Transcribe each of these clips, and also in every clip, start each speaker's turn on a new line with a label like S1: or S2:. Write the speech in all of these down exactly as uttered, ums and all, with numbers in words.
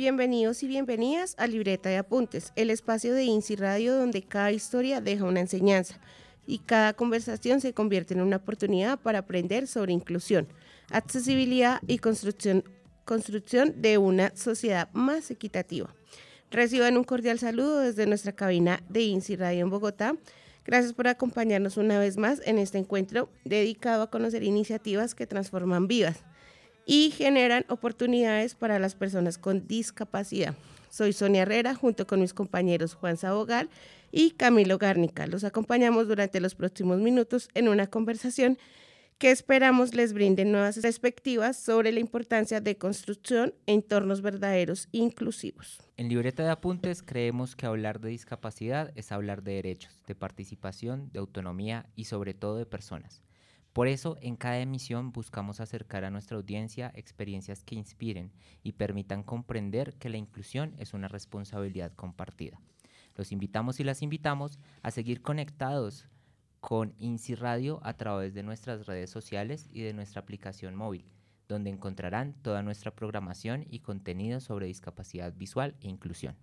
S1: Bienvenidos y bienvenidas a Libreta de Apuntes, el espacio de INSI Radio donde cada historia deja una enseñanza y cada conversación se convierte en una oportunidad para aprender sobre inclusión, accesibilidad y construcción, construcción de una sociedad más equitativa. Reciban un cordial saludo desde nuestra cabina de INSI Radio en Bogotá. Gracias por acompañarnos una vez más en este encuentro dedicado a conocer iniciativas que transforman vidas y generan oportunidades para las personas con discapacidad. Soy Sonia Herrera, junto con mis compañeros Juan Sabogal y Camilo Gárnica. Los acompañamos durante los próximos minutos en una conversación que esperamos les brinde nuevas perspectivas sobre la importancia de construcción en entornos verdaderos e inclusivos.
S2: En Libreta de Apuntes creemos que hablar de discapacidad es hablar de derechos, de participación, de autonomía y sobre todo de personas. Por eso, en cada emisión buscamos acercar a nuestra audiencia experiencias que inspiren y permitan comprender que la inclusión es una responsabilidad compartida. Los invitamos y las invitamos a seguir conectados con INSI Radio a través de nuestras redes sociales y de nuestra aplicación móvil, donde encontrarán toda nuestra programación y contenido sobre discapacidad visual e inclusión.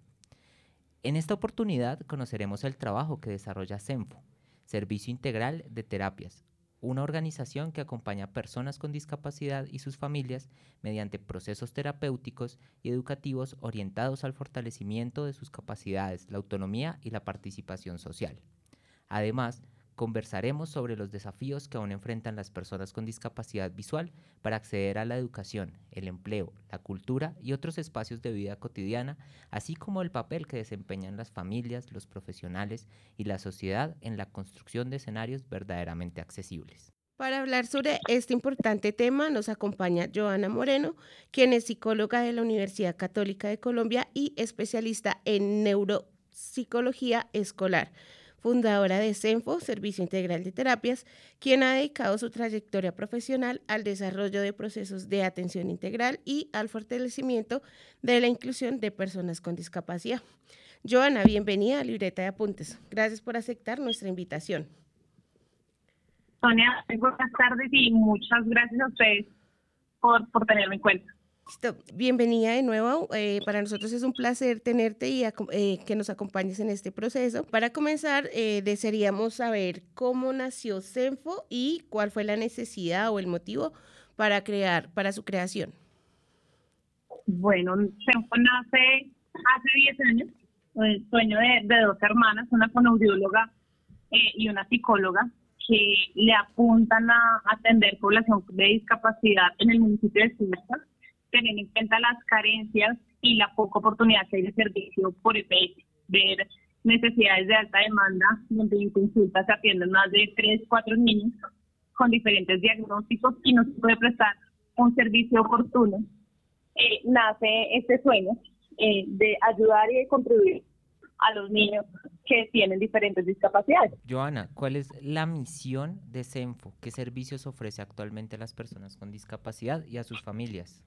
S2: En esta oportunidad conoceremos el trabajo que desarrolla SENFO, Servicio Integral de Terapias, una organización que acompaña a personas con discapacidad y sus familias mediante procesos terapéuticos y educativos orientados al fortalecimiento de sus capacidades, la autonomía y la participación social. Además, conversaremos sobre los desafíos que aún enfrentan las personas con discapacidad visual para acceder a la educación, el empleo, la cultura y otros espacios de vida cotidiana, así como el papel que desempeñan las familias, los profesionales y la sociedad en la construcción de escenarios verdaderamente accesibles.
S1: Para hablar sobre este importante tema nos acompaña Joana Moreno, quien es psicóloga de la Universidad Católica de Colombia y especialista en neuropsicología escolar, fundadora de SENFO, Servicio Integral de Terapias, quien ha dedicado su trayectoria profesional al desarrollo de procesos de atención integral y al fortalecimiento de la inclusión de personas con discapacidad. Joana, bienvenida a Libreta de Apuntes. Gracias por aceptar nuestra invitación.
S3: Sonia, buenas tardes y muchas gracias a ustedes por, por tenerme en cuenta.
S1: Listo. Bienvenida de nuevo. Eh, para nosotros es un placer tenerte y eh, que nos acompañes en este proceso. Para comenzar, eh, desearíamos saber cómo nació SENFO y cuál fue la necesidad o el motivo para crear, para su creación.
S3: Bueno, SENFO nace hace diez años, el sueño de, de dos hermanas, una fonoaudióloga eh, y una psicóloga, que le apuntan a atender población de discapacidad en el municipio de Suiza, teniendo en cuenta las carencias y la poca oportunidad que hay de servicio por E P S, ver necesidades de alta demanda, donde en consulta se atienden más de tres, cuatro niños con diferentes diagnósticos y no se puede prestar un servicio oportuno. Eh, nace este sueño eh, de ayudar y de contribuir a los niños que tienen diferentes discapacidades.
S2: Joana, ¿cuál es la misión de SENFO? ¿Qué servicios ofrece actualmente a las personas con discapacidad y a sus familias?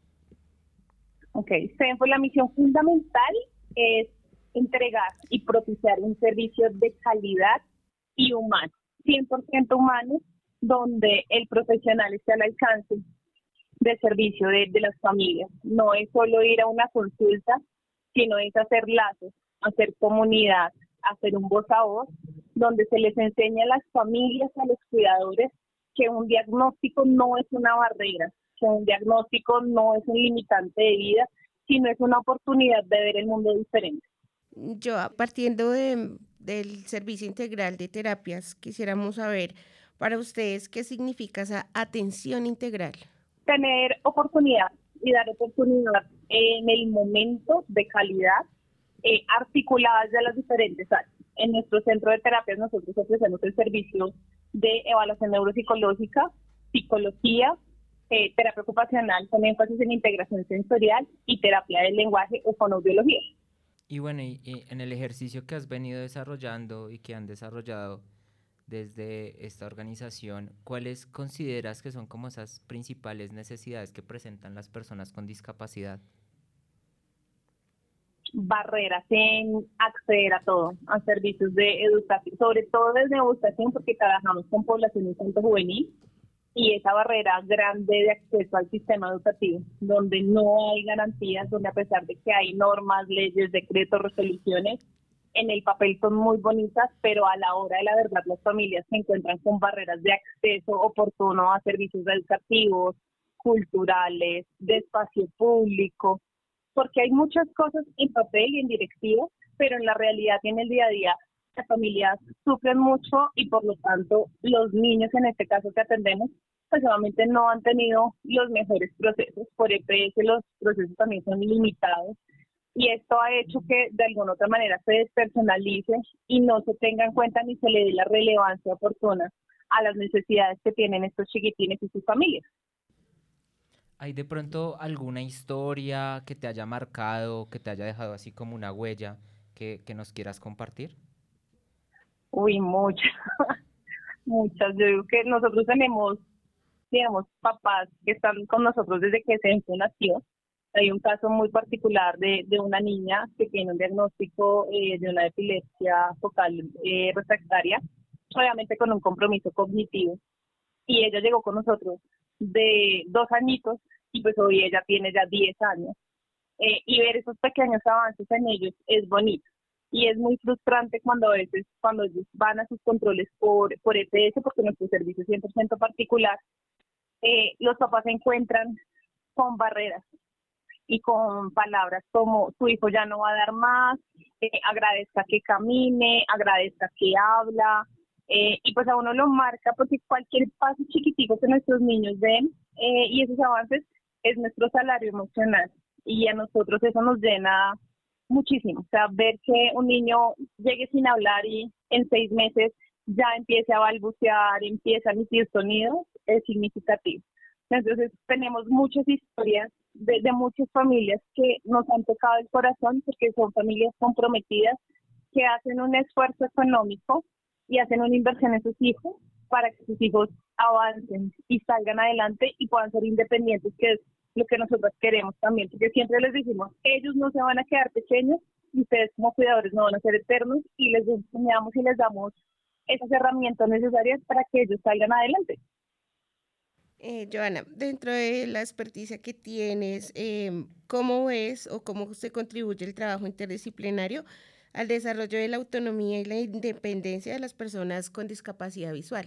S3: Ok, SENFO, la misión fundamental es entregar y propiciar un servicio de calidad y humano, cien por ciento humano, donde el profesional esté al alcance del servicio de, de las familias. No es solo ir a una consulta, sino es hacer lazos, hacer comunidad, hacer un voz a voz, donde se les enseña a las familias, a los cuidadores, que un diagnóstico no es una barrera, que un diagnóstico no es un limitante de vida, sino es una oportunidad de ver el mundo diferente.
S1: Yo, partiendo de, del Servicio Integral de Terapias, quisiéramos saber para ustedes qué significa esa atención integral.
S3: Tener oportunidad y dar oportunidad en el momento de calidad, eh, articuladas de las diferentes áreas. En nuestro centro de terapias nosotros ofrecemos el servicio de evaluación neuropsicológica, psicología, eh, terapia ocupacional con énfasis en integración sensorial y terapia del lenguaje o fonoaudiología.
S2: Y bueno, y, y en el ejercicio que has venido desarrollando y que han desarrollado desde esta organización, ¿cuáles consideras que son como esas principales necesidades que presentan las personas con discapacidad?
S3: Barreras en acceder a todo, a servicios de educación, sobre todo desde educación, porque trabajamos con población infanto juvenil, y esa barrera grande de acceso al sistema educativo, donde no hay garantías, donde a pesar de que hay normas, leyes, decretos, resoluciones, en el papel son muy bonitas, pero a la hora de la verdad las familias se encuentran con barreras de acceso oportuno a servicios educativos, culturales, de espacio público, porque hay muchas cosas en papel y en directivas, pero en la realidad y en el día a día las familias sufren mucho y por lo tanto los niños en este caso que atendemos pues obviamente no han tenido los mejores procesos. Por E P S los procesos también son limitados y esto ha hecho que de alguna otra manera se despersonalice y no se tenga en cuenta ni se le dé la relevancia oportuna a las necesidades que tienen estos chiquitines y sus familias.
S2: ¿Hay de pronto alguna historia que te haya marcado, que te haya dejado así como una huella que, que nos quieras compartir?
S3: Uy, muchas, muchas. Yo digo que nosotros tenemos, digamos, papás que están con nosotros desde que Censo nació. Hay un caso muy particular de, de una niña que tiene un diagnóstico eh, de una epilepsia focal eh, refractaria, obviamente con un compromiso cognitivo. Y ella llegó con nosotros de dos añitos y pues hoy ella tiene ya diez años. Eh, y ver esos pequeños avances en ellos es bonito. Y es muy frustrante cuando a veces, cuando ellos van a sus controles por, por E P S, porque nuestro servicio es cien por ciento particular, eh, los papás se encuentran con barreras y con palabras como tu hijo ya no va a dar más, eh, agradezca que camine, agradezca que habla, eh, y pues a uno lo marca porque cualquier paso chiquitico que nuestros niños den eh, y esos avances es nuestro salario emocional y a nosotros eso nos llena muchísimo. O sea, ver que un niño llegue sin hablar y en seis meses ya empiece a balbucear, empiece a emitir sonidos, es significativo. Entonces tenemos muchas historias de, de muchas familias que nos han tocado el corazón porque son familias comprometidas que hacen un esfuerzo económico y hacen una inversión en sus hijos para que sus hijos avancen y salgan adelante y puedan ser independientes, que es lo que nosotros queremos también, porque siempre les decimos, ellos no se van a quedar pequeños y ustedes como cuidadores no van a ser eternos y les enseñamos y les damos esas herramientas necesarias para que ellos salgan adelante.
S1: Eh, Joana, dentro de la experticia que tienes, em, ¿cómo ves o cómo se contribuye el trabajo interdisciplinario al desarrollo de la autonomía y la independencia de las personas con discapacidad visual?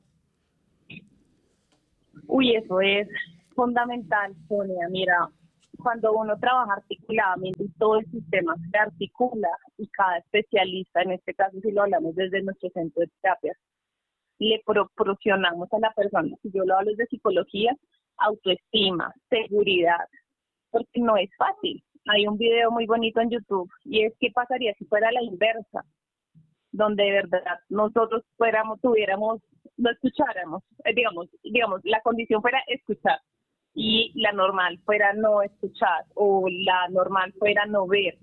S3: Uy, eso es fundamental, Sonia. Mira, cuando uno trabaja articuladamente y todo el sistema se articula y cada especialista, en este caso si lo hablamos desde nuestro centro de terapias, le proporcionamos a la persona, si yo lo hablo de psicología, autoestima, seguridad, porque no es fácil. Hay un video muy bonito en YouTube y es qué pasaría si fuera la inversa, donde de verdad nosotros fuéramos, tuviéramos, no escucháramos, eh, digamos, digamos, la condición fuera escuchar y la normal fuera no escuchar o la normal fuera no ver.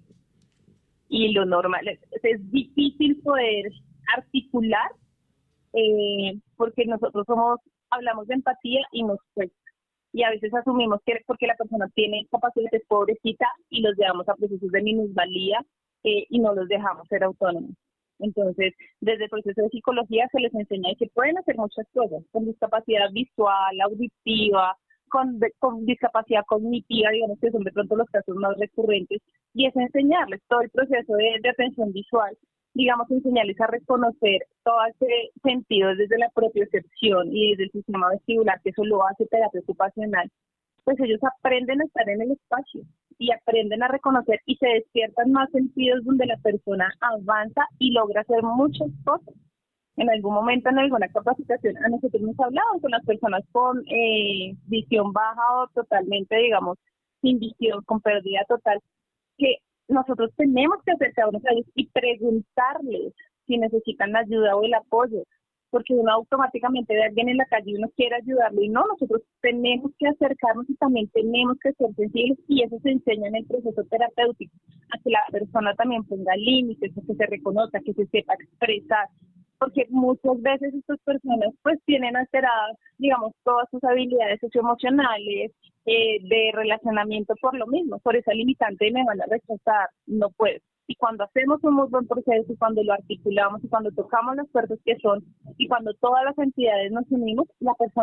S3: Y lo normal es, es difícil poder articular eh, porque nosotros somos, hablamos de empatía y nos cuesta. Y a veces asumimos que porque la persona tiene capacidades pobrecita y los llevamos a procesos de minusvalía eh, y no los dejamos ser autónomos. Entonces, desde el proceso de psicología se les enseña que pueden hacer muchas cosas, con discapacidad visual, auditiva, con, con discapacidad cognitiva, digamos que son de pronto los casos más recurrentes, y es enseñarles todo el proceso de, de atención visual, digamos, enseñarles a reconocer todo ese sentido desde la propiocepción y desde el sistema vestibular, que eso lo hace terapia ocupacional, pues ellos aprenden a estar en el espacio y aprenden a reconocer y se despiertan más sentidos donde la persona avanza y logra hacer muchas cosas. En algún momento, en alguna capacitación, a nosotros nos hablaban con las personas con eh, visión baja o totalmente, digamos, sin visión, con pérdida total, que nosotros tenemos que acercarnos a ellos y preguntarles si necesitan la ayuda o el apoyo, porque uno automáticamente ve a alguien en la calle y uno quiere ayudarlo y no, nosotros tenemos que acercarnos y también tenemos que ser sensibles y eso se enseña en el proceso terapéutico, a que la persona también ponga límites, a que se reconozca, que se sepa expresar, porque muchas veces estas personas pues tienen alteradas, digamos, todas sus habilidades socioemocionales, eh, de relacionamiento por lo mismo, por esa limitante de me van a rechazar, no puedo. Y cuando hacemos un muy buen proceso, y cuando lo articulamos, y cuando tocamos las puertas que son, y cuando todas las entidades nos unimos, la persona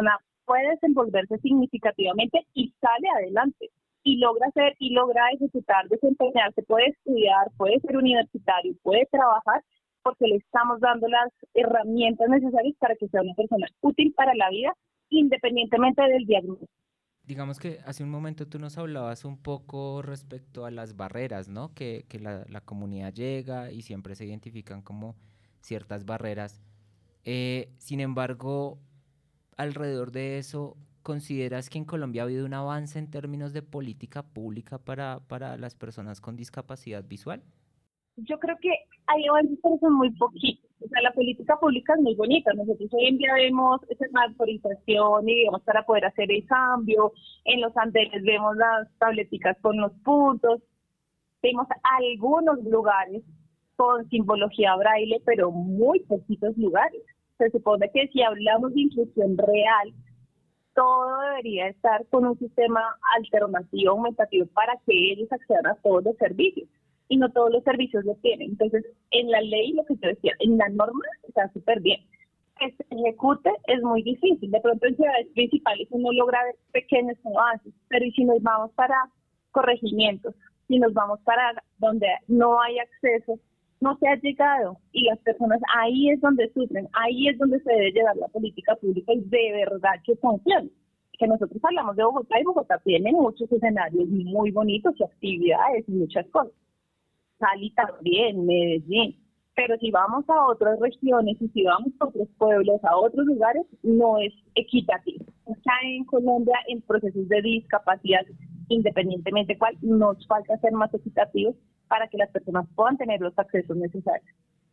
S3: puede desenvolverse significativamente y sale adelante y logra hacer y logra ejecutar, desempeñarse, puede estudiar, puede ser universitario, puede trabajar, porque le estamos dando las herramientas necesarias para que sea una persona útil para la vida, independientemente del diagnóstico.
S2: Digamos que hace un momento tú nos hablabas un poco respecto a las barreras, ¿no? Que, que la, la comunidad llega y siempre se identifican como ciertas barreras. Eh, sin embargo, alrededor de eso, ¿consideras que en Colombia ha habido un avance en términos de política pública para, para las personas con discapacidad visual?
S3: Yo creo que hay avances, pero son muy poquitos. O sea, la política pública es muy bonita. Nosotros hoy en día vemos esa autorización y digamos para poder hacer el cambio. En los andenes vemos las tableticas con los puntos. Vemos algunos lugares con simbología braille, pero muy poquitos lugares. Se supone que si hablamos de inclusión real, todo debería estar con un sistema alternativo, aumentativo, para que ellos accedan a todos los servicios. Y no todos los servicios lo tienen. Entonces, en la ley, lo que yo decía, en la norma está súper bien. Que se ejecute es muy difícil. De pronto en ciudades principales uno logra ver pequeños avances, pero ¿y si nos vamos para corregimientos? Si nos vamos para donde no hay acceso, no se ha llegado, y las personas ahí es donde sufren, ahí es donde se debe llevar la política pública y de verdad que funcione. Que nosotros hablamos de Bogotá, y Bogotá tiene muchos escenarios muy bonitos y actividades y muchas cosas. Cali también, Medellín, pero si vamos a otras regiones y si vamos a otros pueblos, a otros lugares, no es equitativo. Acá en Colombia, en procesos de discapacidad, independientemente cuál, nos falta ser más equitativos para que las personas puedan tener los accesos necesarios.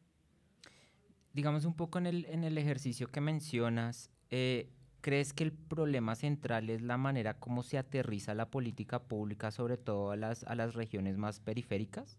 S2: Digamos un poco en el, en el ejercicio que mencionas, eh, ¿crees que el problema central es la manera como se aterriza la política pública, sobre todo a las, a las regiones más periféricas?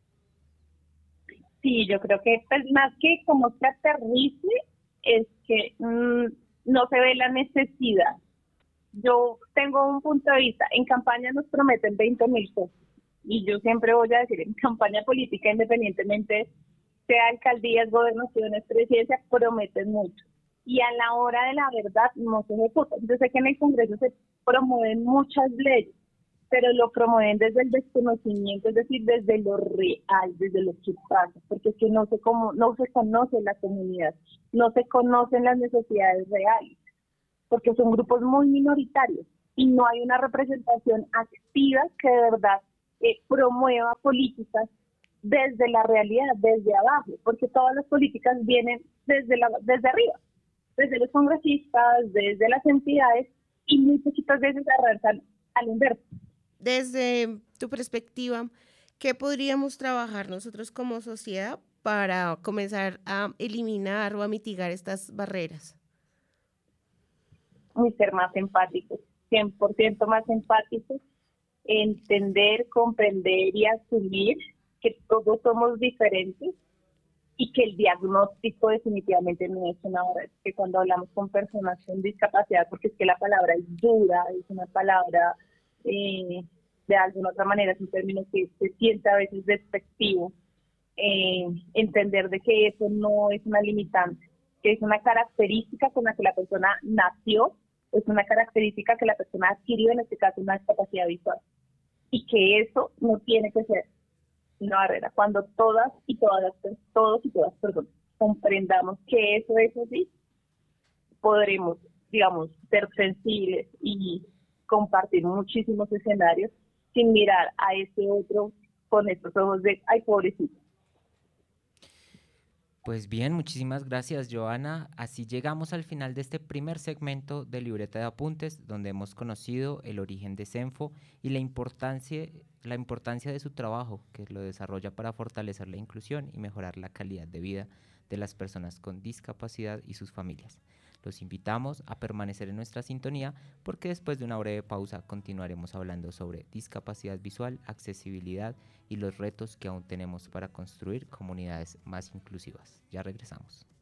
S3: Sí, yo creo que pues, más que como se aterrice, es que mmm, no se ve la necesidad. Yo tengo un punto de vista, en campaña nos prometen veinte mil cosas, y yo siempre voy a decir, en campaña política, independientemente sea alcaldías, gobernaciones, presidencia, prometen mucho, y a la hora de la verdad no se ejecuta. Yo sé que en el Congreso se promueven muchas leyes, pero lo promueven desde el desconocimiento, es decir, desde lo real, desde lo que pasa, porque es que no se, como, no se conoce la comunidad, no se conocen las necesidades reales, porque son grupos muy minoritarios y no hay una representación activa que de verdad eh, promueva políticas desde la realidad, desde abajo, porque todas las políticas vienen desde, la, desde arriba, desde los congresistas, desde las entidades, y muy poquitas veces arrancan al inverso.
S1: Desde tu perspectiva, ¿qué podríamos trabajar nosotros como sociedad para comenzar a eliminar o a mitigar estas barreras?
S3: Y ser más empáticos, cien por ciento más empáticos, entender, comprender y asumir que todos somos diferentes y que el diagnóstico definitivamente no es una barrera. Que cuando hablamos con personas con discapacidad, porque es que la palabra es dura, es una palabra eh, de alguna otra manera, es un término que se siente a veces despectivo, eh, entender de que eso no es una limitante, que es una característica con la que la persona nació, es una característica que la persona ha adquirido, en este caso una discapacidad visual, y que eso no tiene que ser una barrera. Cuando todas y todas, todos y todas personas comprendamos que eso es así, podremos, digamos, ser sensibles y compartir muchísimos escenarios sin mirar a ese otro con estos ojos de, ay, pobrecito.
S2: Pues bien, muchísimas gracias, Joana. Así llegamos al final de este primer segmento de Libreta de Apuntes, donde hemos conocido el origen de Cenfo y la importancia, la importancia de su trabajo, que lo desarrolla para fortalecer la inclusión y mejorar la calidad de vida de las personas con discapacidad y sus familias. Los invitamos a permanecer en nuestra sintonía porque después de una breve pausa continuaremos hablando sobre discapacidad visual, accesibilidad y los retos que aún tenemos para construir comunidades más inclusivas. Ya regresamos.